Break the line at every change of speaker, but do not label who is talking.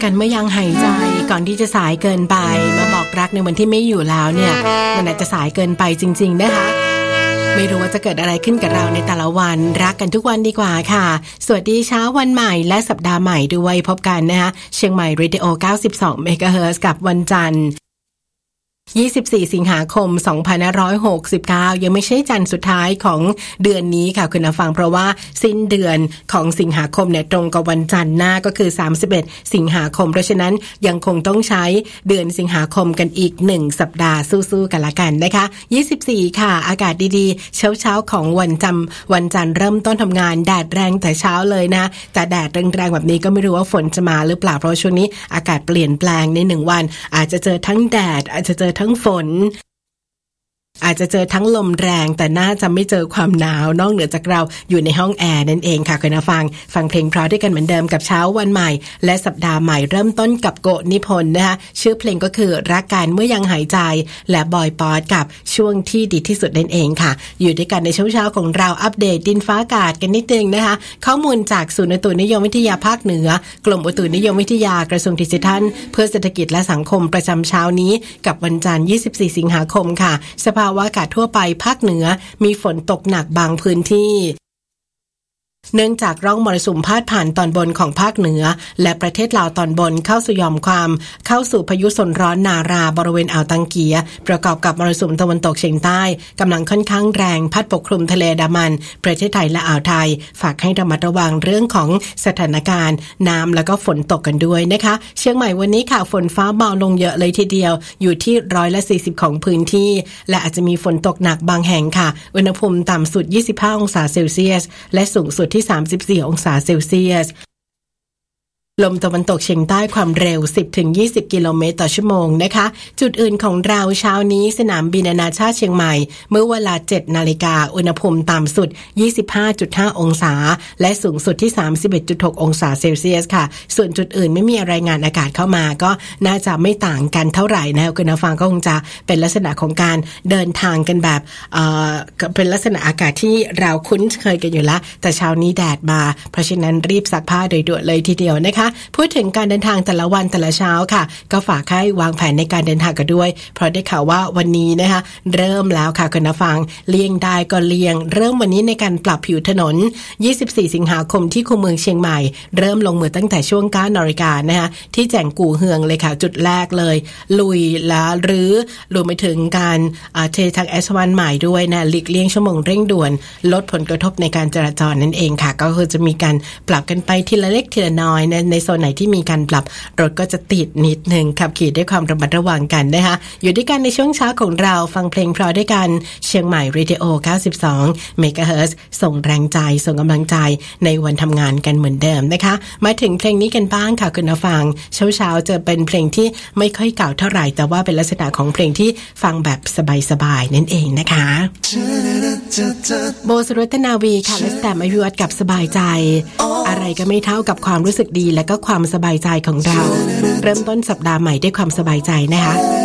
กันเมื่อยังหายใจก่อนที่จะสายเกินไปมาบอกรักในวันที่ไม่อยู่แล้วเนี่ยมันอาจจะสายเกินไปจริงๆนะคะไม่รู้ว่าจะเกิดอะไรขึ้นกับเราในแต่ละวันรักกันทุกวันดีกว่าค่ะสวัสดีเช้าวันใหม่และสัปดาห์ใหม่ด้วยพบกันนะคะเชียงใหม่ Radio 92 MHz กับวันจันทร์24 สิงหาคม 2569 ยังไม่ใช่จันทร์สุดท้ายของเดือนนี้ค่ะคุณผู้ฟังเพราะว่าสิ้นเดือนของสิงหาคมเนี่ยตรงกับวันจันทร์หน้าก็คือ31สิงหาคมเพราะฉะนั้นยังคงต้องใช้เดือนสิงหาคมกันอีก1สัปดาห์สู้ๆกันละกันนะคะ24ค่ะอากาศดีๆเช้าๆของวันจันทร์เริ่มต้นทำงานแดดแรงแต่เช้าเลยนะแต่แดดแรงๆแบบนี้ก็ไม่รู้ว่าฝนจะมาหรือเปล่าเพราะช่วงนี้อากาศเปลี่ยนแปลงใน1วันอาจจะเจอทั้งแดดอาจจะเจอทั้งฝนอาจจะเจอทั้งลมแรงแต่น่าจะไม่เจอความหนาวนอกเหนือจากเราอยู่ในห้องแอร์นั่นเองค่ะคุณผู้ฟังเพลงเพราะด้วยกันเหมือนเดิมกับเช้าวันใหม่และสัปดาห์ใหม่เริ่มต้นกับโกนิพนธ์นะคะชื่อเพลงก็คือรักกันเมื่อยังหายใจและบอยป๊อดกับช่วงที่ดีที่สุดนั่นเองค่ะอยู่ด้วยกันในเช้าของเราอัปเดตดินฟ้าอากาศกันนิดนึงนะคะข้อมูลจากศูนย์อุตุนิยมวิทยาภาคเหนือกรมอุตุนิยมวิทยากระทรวงดิจิทัลเพื่อเศรษฐกิจและสังคมประจำเช้านี้กับวันจันทร์24สิงหาคมค่ะสภาวะอากาศทั่วไปภาคเหนือมีฝนตกหนักบางพื้นที่เนื่องจากร่องมรสุมพาดผ่านตอนบนของภาคเหนือและประเทศลาวตอนบนเข้าสู่หย่อมความเข้าสู่พายุโซนร้อนนาราบริเวณอ่าวตังเกียประกอบกับมรสุมตะวันตกเฉียงใต้กำลังค่อนข้างแรงพัดปกคลุมทะเลอันดามันประเทศไทยและอ่าวไทยฝากให้ระมัดระวังเรื่องของสถานการณ์น้ำแล้วก็ฝนตกกันด้วยนะคะเชียงใหม่วันนี้ค่ะฝนฟ้าเบาลงเยอะเลยทีเดียวอยู่ที่140ของพื้นที่และอาจจะมีฝนตกหนักบางแห่งค่ะอุณหภูมิต่ำสุด25องศาเซลเซียสและสูงสุดที่34องศาเซลเซียสลมตะวันตกเฉียงใต้ความเร็ว 10-20 กิโลเมตรต่อชั่วโมงนะคะจุดอื่นของเราเช้านี้สนามบินนานาชาติเชียงใหม่เมื่อเวลา 7 นาฬิกาอุณหภูมิต่ำสุด 25.5 องศาและสูงสุดที่ 31.6 องศาเซลเซียสค่ะส่วนจุดอื่นไม่มีรายงานอากาศเข้ามาก็น่าจะไม่ต่างกันเท่าไหร่นะคุณผู้ฟังก็คงจะเป็นลักษณะของการเดินทางกันแบบเป็นลักษณะอากาศที่เราคุ้นเคยกันอยู่แล้วแต่เช้านี้แดดมาเพราะฉะนั้นรีบซักผ้าโดยด่วนเลยทีเดียวนะคะพูดถึงการเดินทางแต่ละวันแต่ละเช้าค่ะก็ฝากให้วางแผนในการเดินทางกันด้วยเพราะได้ข่าวว่าวันนี้นะคะเริ่มแล้วค่ะคุณผู้ฟังเลี่ยงได้ก็เลี่ยงเริ่มวันนี้ในการปรับผิวถนน24สิงหาคมที่คูเมืองเชียงใหม่เริ่มลงมือตั้งแต่ช่วง 9 นาฬิกานะคะที่แจ่งกู่เฮืองเลยค่ะจุดแรกเลยลุยและหรือรวมไปถึงการเททาง S1 ใหม่ด้วยนะหลีกเลี่ยงชั่วโมงเร่งด่วนลดผลกระทบในการจราจรนั่นเองค่ะก็คือจะมีการปรับกันไปทีละเล็กทีละน้อยในโซนไหนที่มีการปรับรถก็จะติดนิดนึงขับขี่ด้วยความระมัดระวังกันนะคะอยู่ด้วยกันในช่วงเช้าของเราฟังเพลงเพราะด้วยกันเชียงใหม่ Radio 92 MHz ส่งแรงใจส่งกำลังใจในวันทำงานกันเหมือนเดิมนะคะมาถึงเพลงนี้กันบ้างค่ะคุณผู้ฟังเช้าๆจะเป็นเพลงที่ไม่ค่อยเก่าเท่าไหร่แต่ว่าเป็นลักษณะของเพลงที่ฟังแบบสบายๆนั่นเองนะคะโบสรัตนาวีค่ะและแตมอภิวัตกับสบายใจอะไรก็ไม่เท่ากับความรู้สึกดีและก็ความสบายใจของเราเริ่มต้นสัปดาห์ใหม่ด้วยความสบายใจนะคะ